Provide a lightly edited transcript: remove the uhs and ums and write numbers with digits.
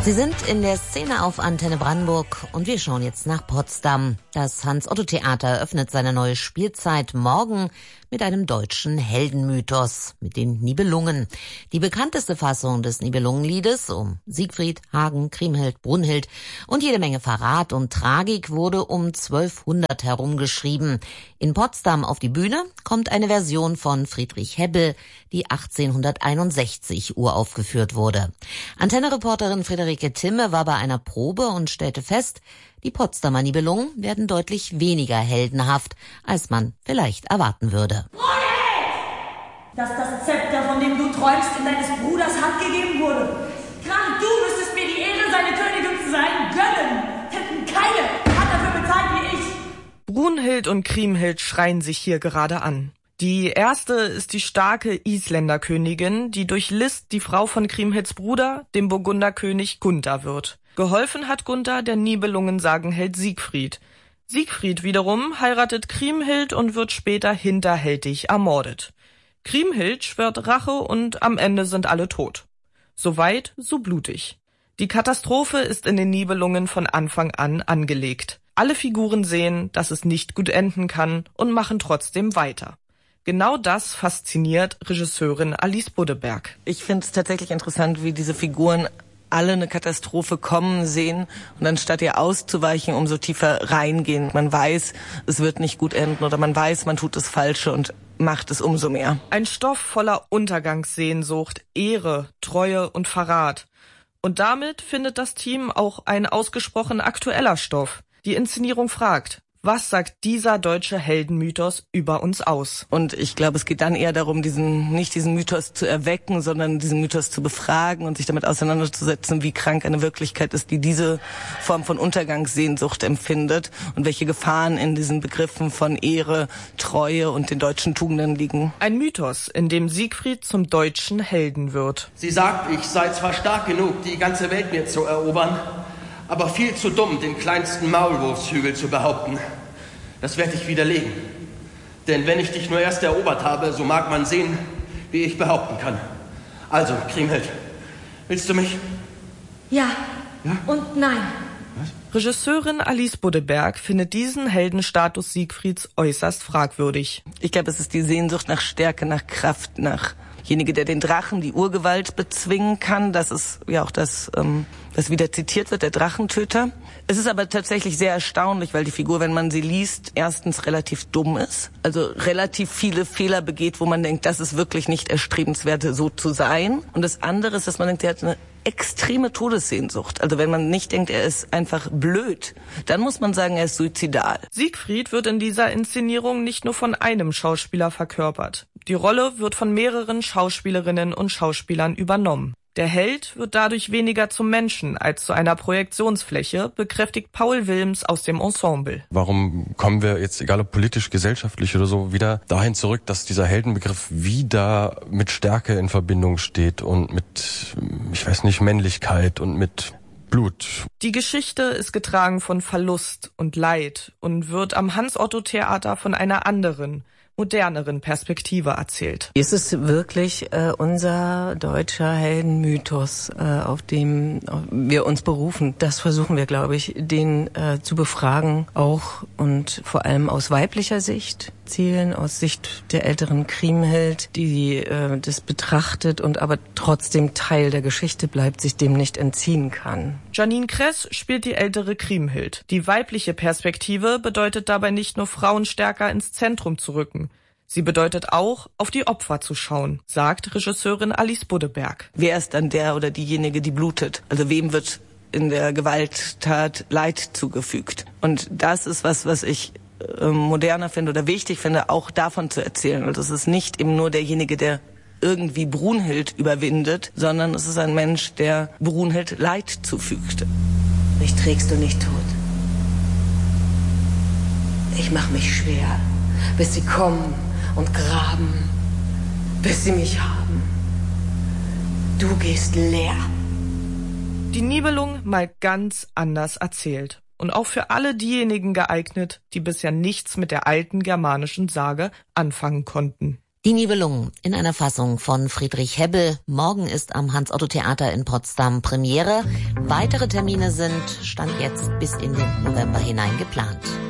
Sie sind in der Szene auf Antenne Brandenburg und wir schauen jetzt nach Potsdam. Das Hans-Otto-Theater eröffnet seine neue Spielzeit morgen mit einem deutschen Heldenmythos, mit den Nibelungen. Die bekannteste Fassung des Nibelungenliedes um Siegfried, Hagen, Kriemhild, Brunhild und jede Menge Verrat und Tragik wurde um 1200 herum geschrieben. In Potsdam auf die Bühne kommt eine Version von Friedrich Hebbel, die 1861 uraufgeführt wurde. Antenne-Reporterin Friederike Timme war bei einer Probe und stellte fest, die Potsdamer Nibelungen werden deutlich weniger heldenhaft, als man vielleicht erwarten würde. Dass das Zepter, von dem du träumst, in deines Bruders Hand gegeben wurde. Gerade du müsstest mir die Ehre, seine Königin zu sein, gönnen. Hätten keine hat dafür bezahlt wie ich. Brunhild und Kriemhild schreien sich hier gerade an. Die erste ist die starke Isländerkönigin, die durch List die Frau von Kriemhilds Bruder, dem Burgunderkönig Gunther wird. Geholfen hat Gunther der Nibelungen-Sagenheld Siegfried. Siegfried wiederum heiratet Kriemhild und wird später hinterhältig ermordet. Kriemhild schwört Rache und am Ende sind alle tot. So weit, so blutig. Die Katastrophe ist in den Nibelungen von Anfang an angelegt. Alle Figuren sehen, dass es nicht gut enden kann und machen trotzdem weiter. Genau das fasziniert Regisseurin Alice Buddeberg. Ich finde es tatsächlich interessant, wie diese Figuren alle eine Katastrophe kommen sehen und anstatt ihr auszuweichen, umso tiefer reingehen. Man weiß, es wird nicht gut enden oder man weiß, man tut das Falsche und macht es umso mehr. Ein Stoff voller Untergangssehnsucht, Ehre, Treue und Verrat. Und damit findet das Team auch ein ausgesprochen aktueller Stoff. Die Inszenierung fragt: Was sagt dieser deutsche Heldenmythos über uns aus? Und ich glaube, es geht dann eher darum, nicht diesen Mythos zu erwecken, sondern diesen Mythos zu befragen und sich damit auseinanderzusetzen, wie krank eine Wirklichkeit ist, die diese Form von Untergangssehnsucht empfindet und welche Gefahren in diesen Begriffen von Ehre, Treue und den deutschen Tugenden liegen. Ein Mythos, in dem Siegfried zum deutschen Helden wird. Sie sagt, ich sei zwar stark genug, die ganze Welt mir zu erobern, aber viel zu dumm, den kleinsten Maulwurfshügel zu behaupten. Das werde ich widerlegen. Denn wenn ich dich nur erst erobert habe, so mag man sehen, wie ich behaupten kann. Also, Kriemhild, willst du mich? Ja, ja? Und nein. Was? Regisseurin Alice Buddeberg findet diesen Heldenstatus Siegfrieds äußerst fragwürdig. Ich glaube, es ist die Sehnsucht nach Stärke, nach Kraft, nach derjenige, der den Drachen, die Urgewalt bezwingen kann. Das ist ja auch das, was wieder zitiert wird, der Drachentöter. Es ist aber tatsächlich sehr erstaunlich, weil die Figur, wenn man sie liest, erstens relativ dumm ist, also relativ viele Fehler begeht, wo man denkt, das ist wirklich nicht erstrebenswert, so zu sein. Und das andere ist, dass man denkt, er hat eine extreme Todessehnsucht. Also wenn man nicht denkt, er ist einfach blöd, dann muss man sagen, er ist suizidal. Siegfried wird in dieser Inszenierung nicht nur von einem Schauspieler verkörpert. Die Rolle wird von mehreren Schauspielerinnen und Schauspielern übernommen. Der Held wird dadurch weniger zum Menschen als zu einer Projektionsfläche, bekräftigt Paul Wilms aus dem Ensemble. Warum kommen wir jetzt, egal ob politisch, gesellschaftlich oder so, wieder dahin zurück, dass dieser Heldenbegriff wieder mit Stärke in Verbindung steht und mit, ich weiß nicht, Männlichkeit und mit Blut. Die Geschichte ist getragen von Verlust und Leid und wird am Hans-Otto-Theater von einer anderen, moderneren Perspektive erzählt. Es ist wirklich unser deutscher Heldenmythos, auf dem wir uns berufen. Das versuchen wir, glaube ich, den zu befragen, auch und vor allem aus weiblicher Sicht, Zielen aus Sicht der älteren Kriemhild, die das betrachtet und aber trotzdem Teil der Geschichte bleibt, sich dem nicht entziehen kann. Janine Kress spielt die ältere Kriemhild. Die weibliche Perspektive bedeutet dabei nicht nur, Frauen stärker ins Zentrum zu rücken. Sie bedeutet auch, auf die Opfer zu schauen, sagt Regisseurin Alice Buddeberg. Wer ist dann der oder diejenige, die blutet? Also wem wird in der Gewalttat Leid zugefügt? Und das ist was ich moderner finde oder wichtig finde, auch davon zu erzählen. Und es ist nicht eben nur derjenige, der irgendwie Brunhild überwindet, sondern es ist ein Mensch, der Brunhild Leid zufügt. Mich trägst du nicht tot. Ich mach mich schwer, bis sie kommen und graben, bis sie mich haben. Du gehst leer. Die Nibelung mal ganz anders erzählt. Und auch für alle diejenigen geeignet, die bisher nichts mit der alten germanischen Sage anfangen konnten. Die Nibelungen in einer Fassung von Friedrich Hebbel. Morgen ist am Hans-Otto-Theater in Potsdam Premiere. Weitere Termine sind Stand jetzt bis in den November hinein geplant.